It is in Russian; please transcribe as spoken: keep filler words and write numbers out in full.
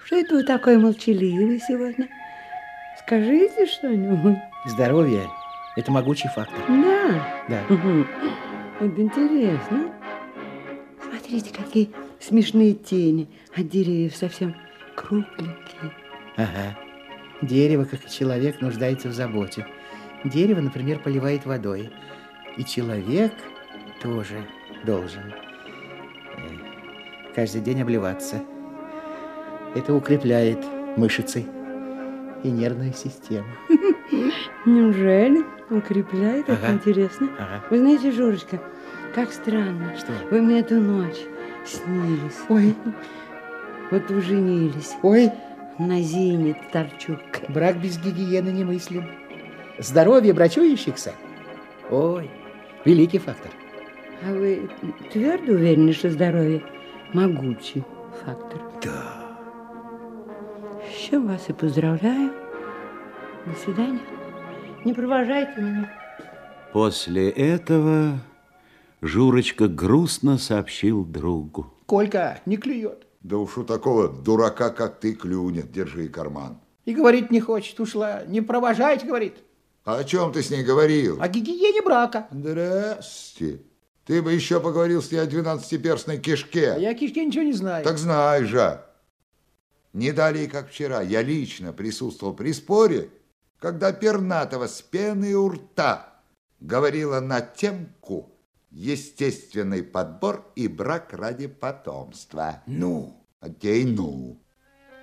Что это вы такой молчаливый сегодня? Скажите что-нибудь. Здоровье – это могучий фактор. Да? Да. Это интересно. Смотрите, какие смешные тени от деревьев, совсем кругленькие. Ага. Дерево, как и человек, нуждается в заботе. Дерево, например, поливает водой. И человек тоже должен каждый день обливаться. Это укрепляет мышцы и нервную систему. Неужели укрепляет? Ага. Это интересно. Ага. Вы знаете, Жорочка, как странно. Что? Вы мне эту ночь снились. Ой. Вот вы женились. Ой. На Зине Торчук. Брак без гигиены немыслим. Здоровье брачующихся. Ой, великий фактор. А вы твердо уверены, что здоровье могучий фактор? Да. С чем вас и поздравляю. До свидания. Не провожайте меня. После этого Журочка грустно сообщил другу. Колька не клюет. Да уж у такого дурака, как ты, клюнет. Держи карман. И говорить не хочет, ушла. Не провожайте, говорит. А о чем ты с ней говорил? О гигиене брака. Здрасте. Ты бы еще поговорил с ней о двенадцатиперстной кишке. А я о кишке ничего не знаю. Так знай же. Не далее, как вчера, я лично присутствовал при споре, когда Пернатова с пеной у рта говорила на темку естественный подбор и брак ради потомства. Ну, окей, ну.